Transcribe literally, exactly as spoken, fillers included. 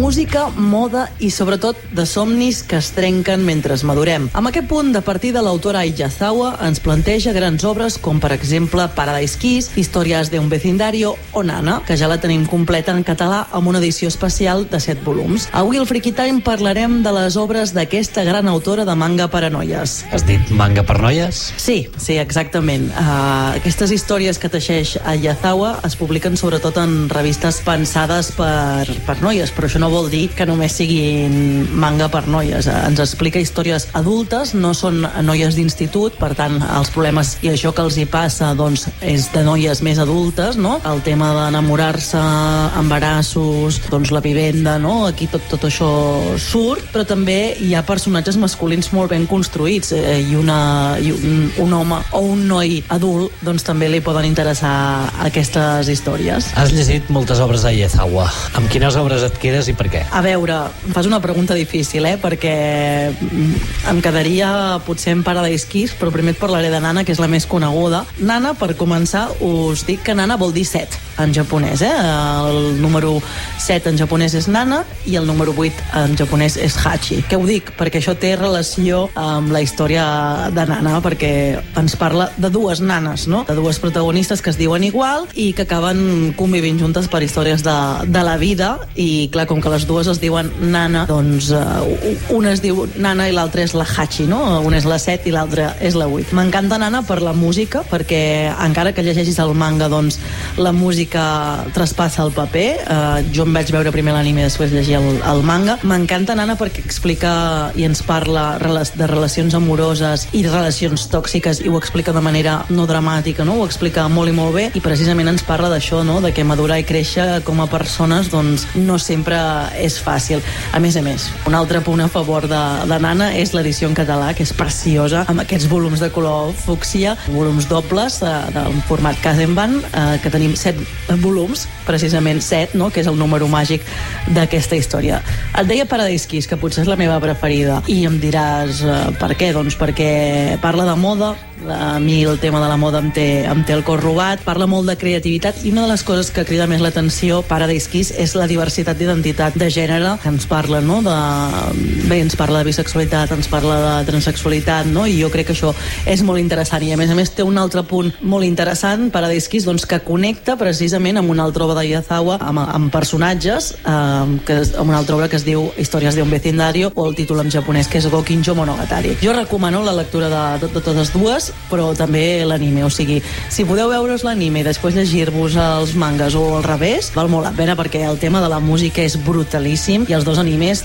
música, moda i sobretot de somnis que es trenquen mentre madurem. Amb aquest punt de partida, l'autora Aiyazawa ens planteja grans obres com, per exemple, Paradise Kiss, Historias de un vecindario o Nana, que ja la tenim completa en català amb una edició especial de set volums. Avui al Freaky Time parlarem de les obres d'aquesta gran autora de manga per a noies. Has dit manga per noies? Sí, sí, exactament. Uh, aquestes històries que teixeix Aiyazawa es publiquen sobretot en revistes pensades per, per noies, però això no vol dir que només siguin manga per noies. Ens explica històries adultes, no són noies d'institut, per tant, els problemes i això que els hi passa, doncs, és de noies més adultes, no? El tema d'enamorar-se, embarassos, doncs la vivenda, no? Aquí tot, tot això surt, però també hi ha personatges masculins molt ben construïts, eh, i, una, i un, un home o un noi adult, doncs també li poden interessar aquestes històries. Has llegit moltes obres d'Aiyazawa. Amb quines obres et quedes i per què? A veure, em fas una pregunta difícil, eh? Perquè em quedaria potser en Paradise Kiss, però primer et parlaré de Nana, que és la més coneguda. Nana, per començar, us dic que Nana vol dir set en japonès, eh? El número set en japonès és Nana i el número vuit en japonès és Hachi. Què ho dic? Perquè això té relació amb la història de Nana, perquè ens parla de dues nanes, no? De dues protagonistes que es diuen igual i que acaben convivint juntes per històries de, de la vida, i clar, com que les dues es diuen Nana, doncs uh, una es diu Nana i l'altra és la Hachi, no? Una és la set i l'altra és la vuit. M'encanta Nana per la música, perquè encara que llegeixis el manga, doncs la música traspassa el paper. Uh, jo em vaig veure primer l'anime i després llegir el, el manga. M'encanta Nana perquè explica i ens parla de relacions amoroses i relacions tòxiques, i ho explica de manera no dramàtica, no? Ho explica molt i molt bé, i precisament ens parla d'això, no? De que madurar i créixer com a persones, doncs, no sempre és fàcil. A més a més, un altre punt a favor de, de Nana és l'edició en català, que és preciosa, amb aquests volums de color fúcsia, volums dobles, eh, d'un format Kazenban, eh, que tenim set volums, precisament set, no? Que és el número màgic d'aquesta història. Et deia Paradise Kiss, que potser és la meva preferida, i em diràs eh, per què? Doncs perquè parla de moda. A mi el tema de la moda em té, em té el cor robat, parla molt de creativitat, i una de les coses que crida més l'atenció Paradise Kiss és la diversitat d'identitat de gènere que ens parla, no? De, bé, ens parla de bisexualitat, ens parla de transsexualitat, no? I jo crec que això és molt interessant, i a més a més té un altre punt molt interessant, Paradise Kiss, doncs, que connecta precisament amb una altra obra d'Aiyazawa, amb, amb personatges, eh, que és, amb una altra obra que es diu Historias de un vecindario, o el títol en japonès, que és Gokinjo Monogatari. Jo recomano la lectura de, de, de totes dues, però també l'anime, o sigui, si podeu veure's l'anime i després llegir-vos els mangas o al revés, val molt la pena, perquè el tema de la música és brutalíssim, i els dos animes